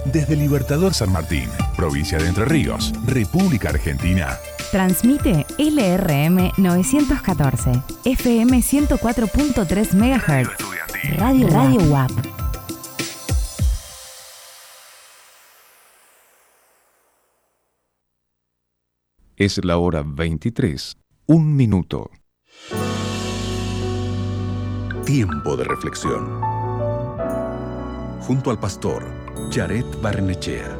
Desde Libertador San Martín, provincia de Entre Ríos, República Argentina. Transmite LRM 914, FM 104.3 MHz. Radio WAP. Es la hora 23, 1 minuto. Tiempo de reflexión. Junto al pastor Yaret Barnechea.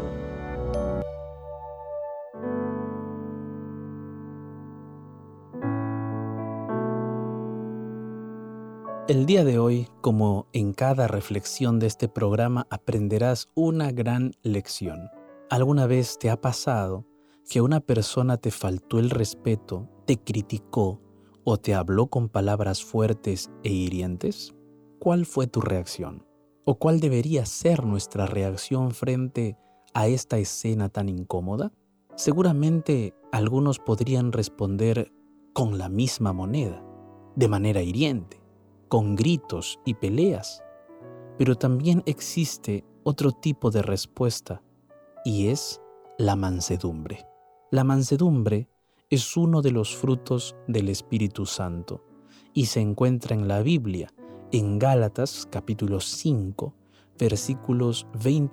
El día de hoy, como en cada reflexión de este programa, aprenderás una gran lección. ¿Alguna vez te ha pasado que una persona te faltó el respeto, te criticó o te habló con palabras fuertes e hirientes? ¿Cuál fue tu reacción? ¿O cuál debería ser nuestra reacción frente a esta escena tan incómoda? Seguramente algunos podrían responder con la misma moneda, de manera hiriente, con gritos y peleas. Pero también existe otro tipo de respuesta, y es la mansedumbre. La mansedumbre es uno de los frutos del Espíritu Santo y se encuentra en la Biblia, en Gálatas capítulo 5, versículos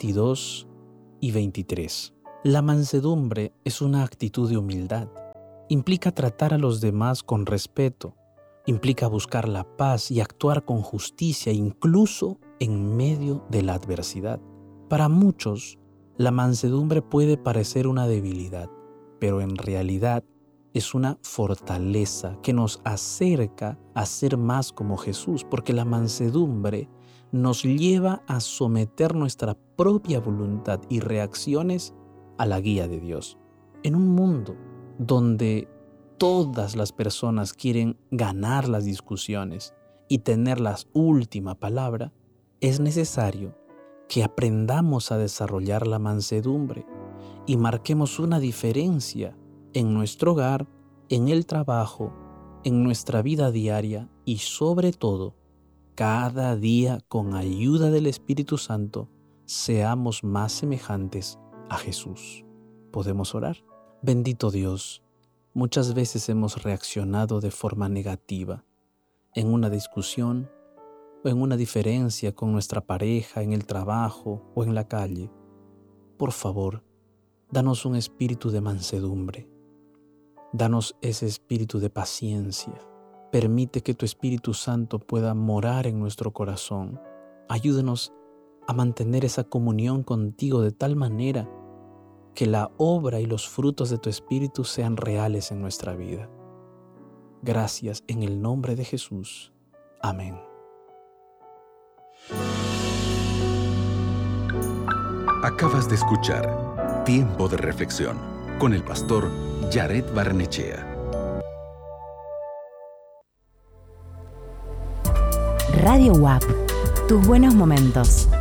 22 y 23. La mansedumbre es una actitud de humildad. Implica tratar a los demás con respeto. Implica buscar la paz y actuar con justicia incluso en medio de la adversidad. Para muchos, la mansedumbre puede parecer una debilidad, pero en realidad es una fortaleza que nos acerca a ser más como Jesús, porque la mansedumbre nos lleva a someter nuestra propia voluntad y reacciones a la guía de Dios. En un mundo donde todas las personas quieren ganar las discusiones y tener la última palabra, es necesario que aprendamos a desarrollar la mansedumbre y marquemos una diferencia en nuestro hogar, en el trabajo, en nuestra vida diaria y sobre todo, cada día con ayuda del Espíritu Santo, seamos más semejantes a Jesús. ¿Podemos orar? Bendito Dios, muchas veces hemos reaccionado de forma negativa en una discusión o en una diferencia con nuestra pareja, en el trabajo o en la calle. Por favor, danos un espíritu de mansedumbre. Danos ese espíritu de paciencia. Permite que tu Espíritu Santo pueda morar en nuestro corazón. Ayúdanos a mantener esa comunión contigo de tal manera que la obra y los frutos de tu Espíritu sean reales en nuestra vida. Gracias en el nombre de Jesús. Amén. Acabas de escuchar Tiempo de Reflexión con el pastor Yaret Barnechea. Radio WAP. Tus buenos momentos.